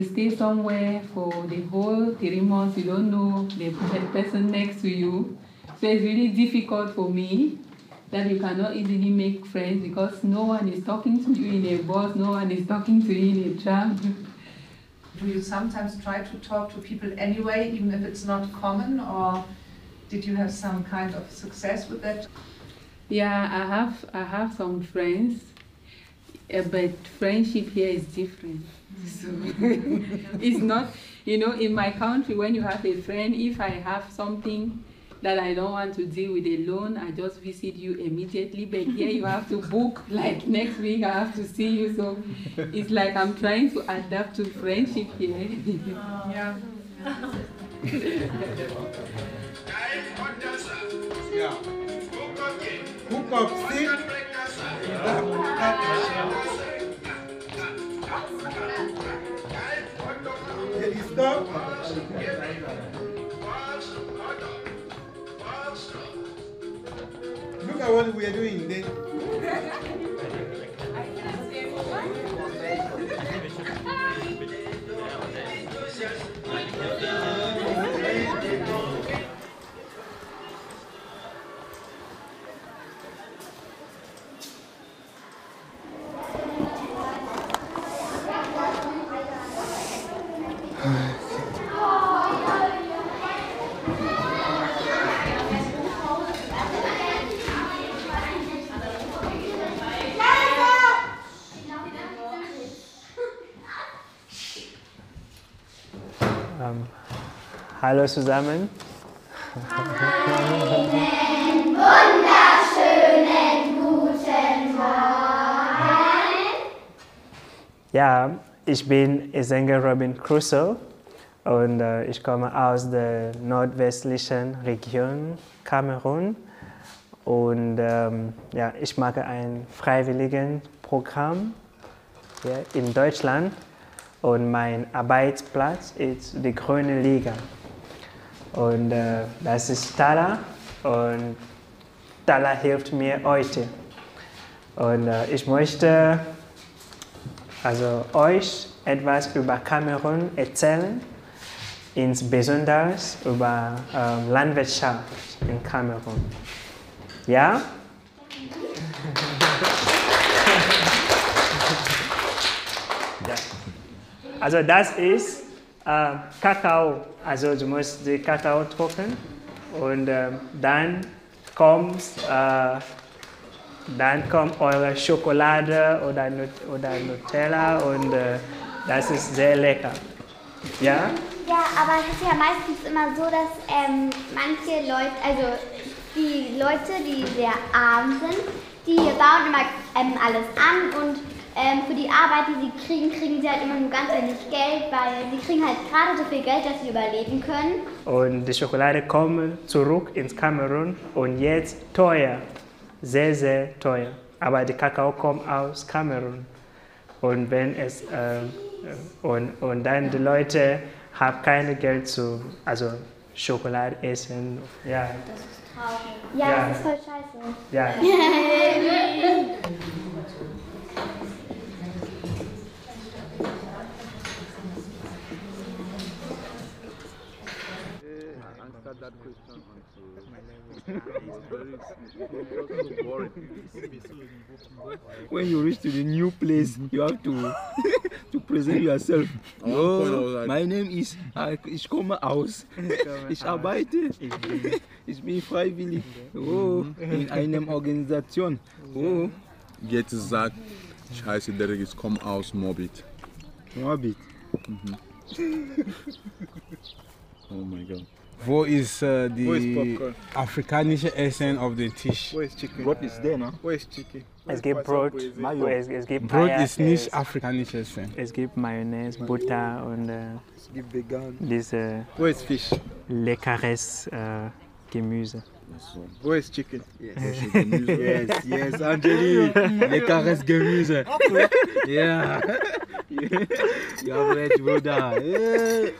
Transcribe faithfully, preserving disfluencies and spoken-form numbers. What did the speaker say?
Stay somewhere for the whole three months, you don't know the person next to you. So it's really difficult for me that you cannot easily make friends because no one is talking to you in a bus, no one is talking to you in a tram. Do you sometimes try to talk to people anyway, even if it's not common, or did you have some kind of success with that? Yeah, I have, I have some friends, uh, but friendship here is different. So it's not, you know, in my country, when you have a friend, if I have something that I don't want to deal with alone, I just visit you immediately. But here you have to book, like next week I have to see you. So it's like I'm trying to adapt to friendship here. Yeah. Yeah. Hook up, see? Can you stop? Look at what we are doing then. Ähm, hallo zusammen. Einen wunderschönen guten Morgen. Ja, ich bin Ezenga Robin Crusoe und äh, ich komme aus der nordwestlichen Region Kamerun. Und ähm, ja, ich mache ein Freiwilligenprogramm hier in Deutschland. Und mein Arbeitsplatz ist die Grüne Liga. Und äh, das ist Tala. Und Tala hilft mir heute. Und äh, ich möchte also euch etwas über Kamerun erzählen, insbesondere über äh, Landwirtschaft in Kamerun. Ja? Ja. Also das ist äh, Kakao. Also du musst den Kakao trocknen und äh, dann kommt, äh, dann kommt eure Schokolade oder, oder Nutella und äh, das ist sehr lecker. Ja? Ja, aber es ist ja meistens immer so, dass ähm, manche Leute, also die Leute, die sehr arm sind, die bauen immer ähm, alles an und Ähm, für die Arbeit, die sie kriegen, kriegen sie halt immer nur ganz wenig Geld, weil sie kriegen halt gerade so viel Geld, dass sie überleben können. Und die Schokolade kommt zurück ins Kamerun und jetzt teuer, sehr, sehr teuer. Aber der Kakao kommt aus Kamerun. Und, wenn es, äh, und, und dann die Leute haben kein Geld zu, also Schokolade essen. Ja. Das ist traurig. Ja, Ja. das ist voll scheiße. Ja. That question onto when you reach to the new place, you have to to present yourself. Oh, my name is uh, ich komme aus. Ich arbeite. Ich bin freiwillig. Oh, in einer Organisation. Oh. Jetzt sagt, ich heiße Derek, ich komme aus Moabit. Moabit. Mhm. Oh mein Gott. Wo ist äh, die Wo ist Popcorn? afrikanische Essen auf dem Tisch? Wo ist Chicken? Brot ist there, ne? Wo ist Chicken? Es gibt Brot, es, es gibt Brot Eier, ist nicht es, afrikanisches Essen. es gibt Mayonnaise, Butter und äh, Es gibt vegan. diese Wo ist Fisch? leckeres äh, Gemüse. Wo ist Chicken? Yes, Gemüse. Yes, yes, Angeli. Leckeres Gemüse. Ja. You have recht, Bruder. Yeah.